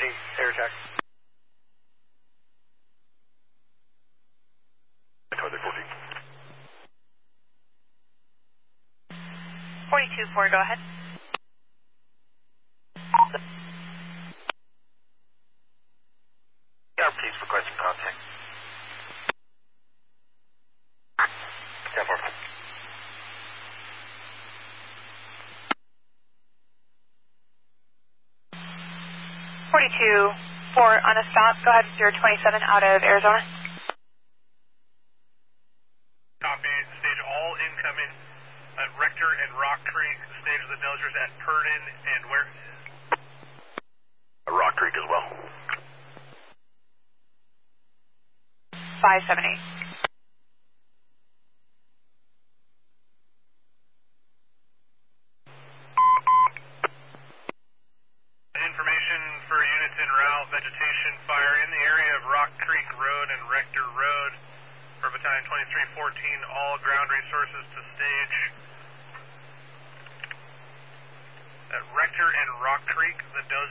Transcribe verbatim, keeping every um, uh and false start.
ready, air attack. fourteen. forty-two four, go ahead. Yeah, please requesting contact. ten four. forty-two four on a stop, go ahead, zero twenty-seven out of Arizona. Copy, stage all incoming at Rector and Rock Creek, stage of the Dodgers at Purdon and where? Rock Creek as well. five seven eight. Information for units en route, vegetation fire in the area of Rock Creek Road and Rector Road for Battalion twenty-three fourteen, all ground resources to stage at Rector and Rock Creek, the Dozer